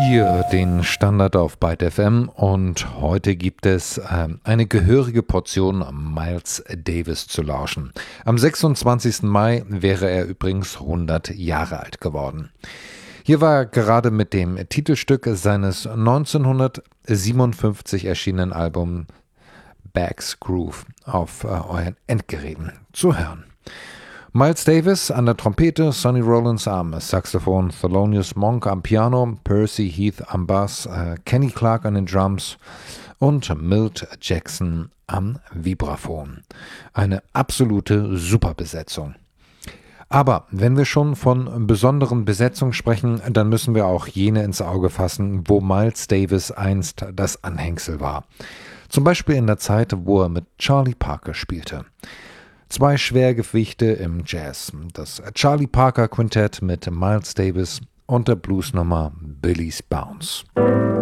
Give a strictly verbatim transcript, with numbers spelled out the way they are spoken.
hier den Standard auf Byte F M und heute gibt es äh, eine gehörige Portion Miles Davis zu lauschen. Am sechsundzwanzigsten Mai wäre er übrigens hundert Jahre alt geworden. Hier war er gerade mit dem Titelstück seines neunzehnhundertsiebenundfünfzig erschienenen Albums Bags Groove auf äh, euren Endgeräten zu hören. Miles Davis an der Trompete, Sonny Rollins am Saxophon, Thelonious Monk am Piano, Percy Heath am Bass, äh, Kenny Clarke an den Drums und Milt Jackson am Vibraphon. Eine absolute Superbesetzung. Aber wenn wir schon von besonderen Besetzungen sprechen, dann müssen wir auch jene ins Auge fassen, wo Miles Davis einst das Anhängsel war. Zum Beispiel in der Zeit, wo er mit Charlie Parker spielte. Zwei Schwergewichte im Jazz, das Charlie Parker Quintett mit Miles Davis und der Bluesnummer Billy's Bounce.